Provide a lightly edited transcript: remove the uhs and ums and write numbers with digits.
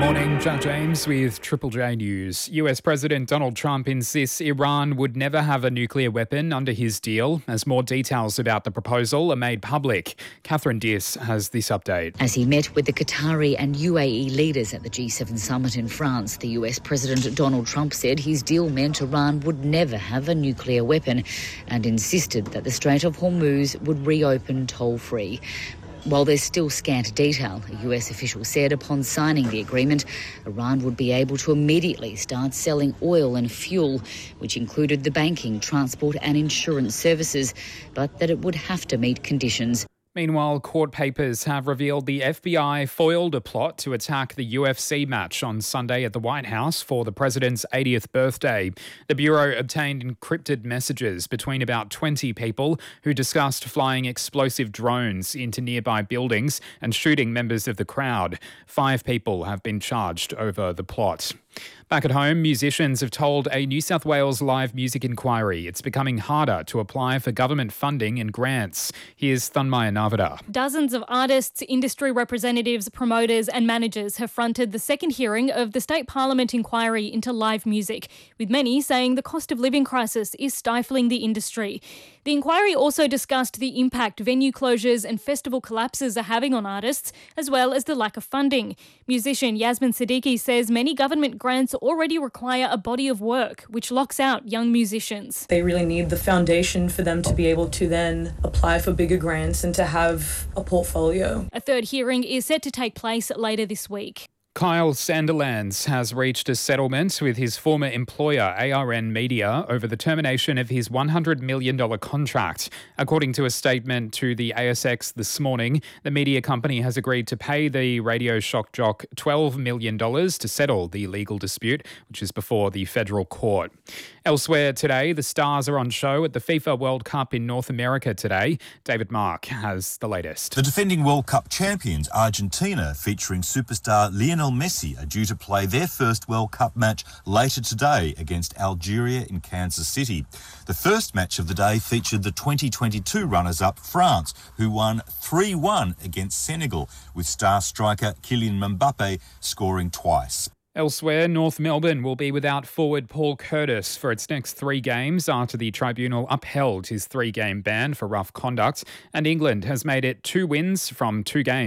Morning, Jack James with Triple J News. US President Donald Trump insists Iran would never have a nuclear weapon under his deal as more details about the proposal are made public. Catherine Diss has this update. As he met with the Qatari and UAE leaders at the G7 summit in France, the US President Donald Trump said his deal meant Iran would never have a nuclear weapon and insisted that the Strait of Hormuz would reopen toll-free. While there's still scant detail, a US official said upon signing the agreement, Iran would be able to immediately start selling oil and fuel, which included the banking, transport and insurance services, but that it would have to meet conditions. Meanwhile, court papers have revealed the FBI foiled a plot to attack the UFC match on Sunday at the White House for the president's 80th birthday. The Bureau obtained encrypted messages between about 20 people who discussed flying explosive drones into nearby buildings and shooting members of the crowd. 5 people have been charged over the plot. Back at home, musicians have told a New South Wales live music inquiry it's becoming harder to apply for government funding and grants. Here's Thanmaya Navada. Dozens of artists, industry representatives, promoters and managers have fronted the second hearing of the State Parliament inquiry into live music, with many saying the cost of living crisis is stifling the industry. The inquiry also discussed the impact venue closures and festival collapses are having on artists, as well as the lack of funding. Musician Yasmin Siddiqui says many government grants already require a body of work, which locks out young musicians. They really need the foundation for them to be able to then apply for bigger grants and to have a portfolio. A third hearing is set to take place later this week. Kyle Sandilands has reached a settlement with his former employer, ARN Media, over the termination of his $100 million contract. According to a statement to the ASX this morning, the media company has agreed to pay the radio shock jock $12 million to settle the legal dispute, which is before the federal court. Elsewhere today, the Stars are on show at the FIFA World Cup in North America today. David Mark has the latest. The defending World Cup champions, Argentina, featuring superstar Lionel Messi, are due to play their first World Cup match later today against Algeria in Kansas City. The first match of the day featured the 2022 runners-up France, who won 3-1 against Senegal, with star striker Kylian Mbappe scoring twice. Elsewhere, North Melbourne will be without forward Paul Curtis for its next 3 games after the tribunal upheld his 3-game ban for rough conduct, and England has made it 2 wins from 2 games.